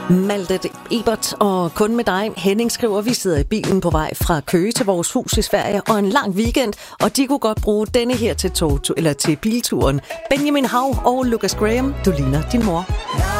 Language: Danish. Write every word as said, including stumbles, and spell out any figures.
Malte Ebert og Kun med dig. Henning skriver, vi sidder i bilen på vej fra Køge til vores hus i Sverige og en lang weekend, og de kunne godt bruge denne her til, tog, eller til bilturen. Benjamin Hav og Lucas Graham, du ligner din mor.